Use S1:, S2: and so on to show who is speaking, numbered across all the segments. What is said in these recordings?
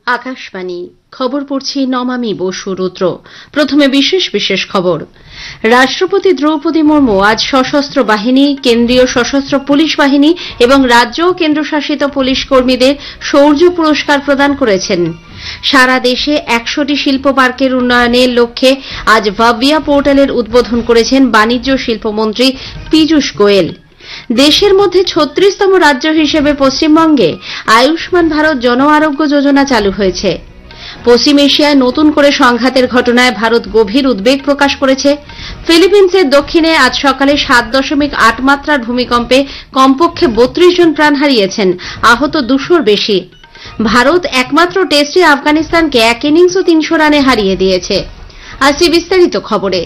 S1: আকাশবাণী খবর পড়ছি নমামি বসু রুদ্র। প্রথমে বিশেষ বিশেষ খবর। রাষ্ট্রপতি দ্রৌপদী মুর্মু আজ সশস্ত্র বাহিনী, কেন্দ্রীয় সশস্ত্র পুলিশ বাহিনী এবং রাজ্য ও কেন্দ্রশাসিত পুলিশ কর্মীদের শৌর্য পুরস্কার প্রদান করেছেন। সারা দেশে 100টি শিল্প পার্কের উন্নয়নের লক্ষ্যে আজ ভাবিয়া পোর্টালের উদ্বোধন করেছেন বাণিজ্য শিল্পমন্ত্রী পীযূষ গোয়েল। দেশের মধ্যে 36তম রাজ্য হিসেবে পশ্চিমবঙ্গে আয়ুষ্মান ভারত জন আরোগ্য যোজনা চালু হয়েছে। পশ্চিম এশিয়ায় নতুন করে সংঘাতের ঘটনায় ভারত গভীর উদ্বেগ প্রকাশ করেছে। ফিলিপিন্সের দক্ষিণে আজ সকালে 7.8 মাত্রার ভূমিকম্পে কমপক্ষে 32 জন প্রাণ হারিয়েছেন, আহত 200-র বেশি। ভারত একমাত্র টেস্টে আফগানিস্তানকে 1 ইনিংস ও 300 রানে হারিয়ে দিয়েছে। আসছি বিস্তারিত খবরে।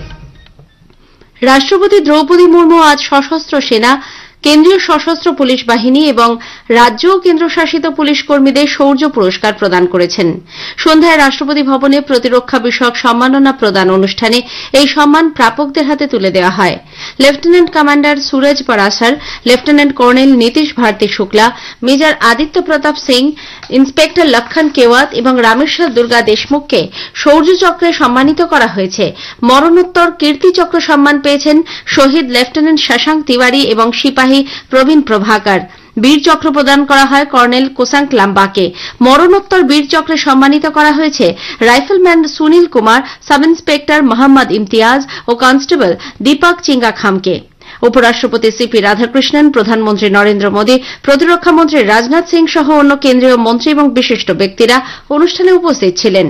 S1: রাষ্ট্রপতি দ্রৌপদী মুর্মু আজ সশস্ত্র সেনা, কেন্দ্রীয় সশস্ত্র পুলিশ বাহিনী এবং রাজ্য ও কেন্দ্রশাসিত পুলিশ কর্মীদের শৌর্য পুরস্কার প্রদান করেছেন। সন্ধ্যায় রাষ্ট্রপতি ভবনে প্রতিরক্ষা বিষয়ক সম্মাননা প্রদান অনুষ্ঠানে এই সম্মান প্রাপকদের হাতে তুলে দেওয়া হয়। Lieutenant commander Suraj পারাসার, lieutenant colonel Nitish Bharati Shukla, major Aditya Pratap Singh, inspector লক্ষণ কেওয়াত এবং রামেশ্বর দুর্গা দেশমুখকে শৌর্য চক্রে সম্মানিত করা হয়েছে। মরণোত্তর কীর্তি চক্র সম্মান পেয়েছেন শহীদ লেফটেন্যান্ট শশাঙ্ক তিওয়ারি এবং সিপাহী প্রবীণ প্রভাকর। বীর চক্র প্রদান করা হয় কর্নেল কোসাঙ্ক লাম্বাকে। মরণোত্তর বীর চক্রে সম্মানিত করা হয়েছে rifleman Sunil Kumar, sub inspector Mohammad Imtiaz ও কনস্টেবল দীপক চিঙ্গা খামকে। উপরাষ্ট্রপতি সিপি রাধাকৃষ্ণন, প্রধানমন্ত্রী নরেন্দ্র মোদী, প্রতিরক্ষা মন্ত্রী রাজনাথ সিং সহ অন্য কেন্দ্রীয় মন্ত্রী এবং বিশিষ্ট ব্যক্তিরা অনুষ্ঠানে উপস্থিত ছিলেন।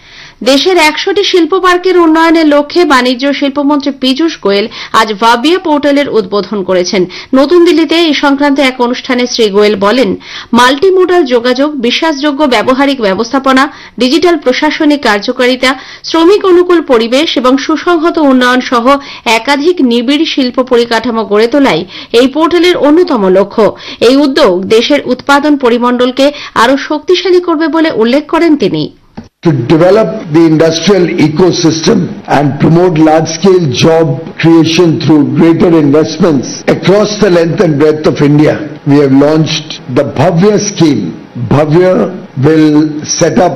S1: দেশের 100টি শিল্প পার্কের উন্নয়নের লক্ষ্যে বাণিজ্য শিল্পমন্ত্রী পীযূষ গোয়েল আজ ভাবিয়া পোর্টালের উদ্বোধন করেছেন। নতুন দিল্লিতে এই সংক্রান্ত এক অনুষ্ঠানে শ্রী গোয়েল বলেন, মাল্টিমোডাল যোগাযোগ, বিশ্বাসযোগ্য ব্যবহারিক ব্যবস্থাপনা, ডিজিটাল প্রশাসনিক কার্যকারিতা, শ্রমিক অনুকূল পরিবেশ এবং সুসংহত উন্নয়ন সহ একাধিক নিবিড় শিল্প পরিকাঠামো গড়ে তোলাই এই পোর্টালের অন্যতম লক্ষ্য। এই উদ্যোগ দেশের উৎপাদন পরিমণ্ডলকে আরও শক্তিশালী করবে বলে উল্লেখ করেন তিনি।
S2: To develop the industrial ecosystem and promote large-scale job creation through greater investments across the length and breadth of India, we have launched the Bhavya scheme. Bhavya will set up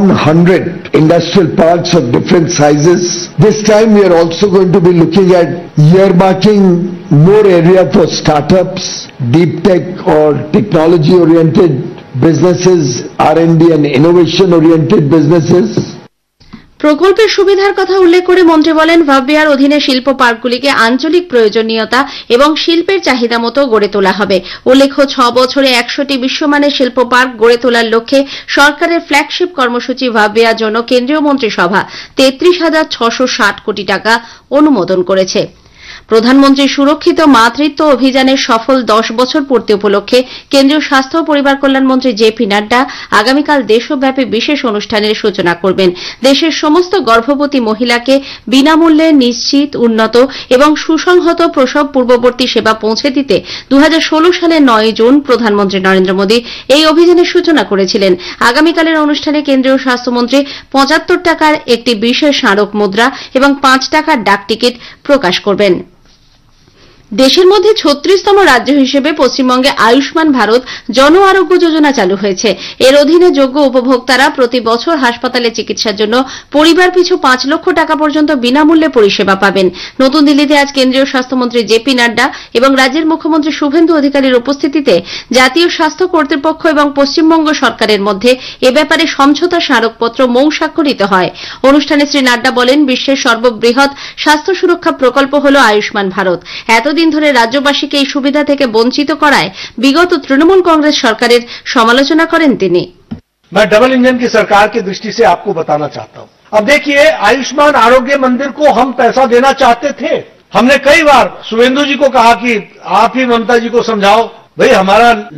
S2: 100 industrial parks of different sizes. This time we are also going to be looking at earmarking more area for startups, deep tech or technology-oriented businesses, R&D and innovation-oriented businesses.
S1: প্রকল্পের সুবিধার কথা উল্লেখ করে মন্ত্রী বলেন, ভাবিয়ার অধীনে শিল্প পার্কগুলিকে আঞ্চলিক প্রয়োজনীয়তা এবং শিল্পের চাহিদা মতো গড়ে তোলা হবে। উল্লেখ্য, 6 বছরে 100টি বিশ্বমানের শিল্প পার্ক গড়ে তোলার লক্ষ্যে সরকারের ফ্ল্যাগশিপ কর্মসূচি ভাবিয়ার জন্য কেন্দ্রীয় মন্ত্রিসভা 33,660 কোটি টাকা অনুমোদন করেছে। প্রধানমন্ত্রী সুরক্ষিত মাতৃত্ব অভিযানের সফল 10 বছর পূর্তি উপলক্ষে কেন্দ্রীয় স্বাস্থ্য ও পরিবার কল্যাণ মন্ত্রী জেপি নাড্ডা আগামীকাল দেশব্যাপী বিশেষ অনুষ্ঠানের সূচনা করবেন। দেশের সমস্ত গর্ভবতী মহিলাকে বিনামূল্যে নিশ্চিত, উন্নত এবং সুসংহত প্রসব পূর্ববর্তী সেবা পৌঁছে দিতে 2016 সালের 9 জুন প্রধানমন্ত্রী নরেন্দ্র মোদী এই অভিযানের সূচনা করেছিলেন। আগামীকালের অনুষ্ঠানে কেন্দ্রীয় স্বাস্থ্যমন্ত্রী 75 টাকার একটি বিশেষ স্মারক মুদ্রা এবং 5 টাকার ডাক টিকিট প্রকাশ করবেন। দেশের মধ্যে 36তম রাজ্য হিসেবে পশ্চিমবঙ্গে আয়ুষ্মান ভারত জন আরোগ্য যোজনা চালু হয়েছে। এর অধীনে যোগ্য উপভোক্তারা প্রতি বছর হাসপাতালে চিকিৎসার জন্য পরিবার পিছু 5 লক্ষ টাকা পর্যন্ত বিনামূল্যে পরিষেবা পাবেন। নতুন দিল্লিতে আজ কেন্দ্রীয় স্বাস্থ্যমন্ত্রী জেপি নাড্ডা এবং রাজ্যের মুখ্যমন্ত্রী শুভেন্দু অধিকারীর উপস্থিতিতে জাতীয় স্বাস্থ্য কর্তৃপক্ষ এবং পশ্চিমবঙ্গ সরকারের মধ্যে এ ব্যাপারে সমঝোতা স্মারকপত্র মৌ স্বাক্ষরিত হয়। অনুষ্ঠানে শ্রী নাড্ডা বলেন, বিশ্বের সর্ববৃহৎ স্বাস্থ্য সুরক্ষা প্রকল্প হল আয়ুষ্মান ভারত। এতদিন ধরে রাজ্যবাসীকে এই সুবিধা থেকে বঞ্চিত করায় বিগত তৃণমূল কংগ্রেস সরকারের সমালোচনা করেন তিনি।
S3: मैं डबल इंजन की सरकार की दृष्टि से आपको बताना चाहता हूं। अब देखिए, आयुष्मान आरोग्य मंदिर को हम पैसा देना चाहते थे। हमने कई बार शुभेंदु जी को कहा कि आप ही ममता जी को समझाओ, भाई हमारा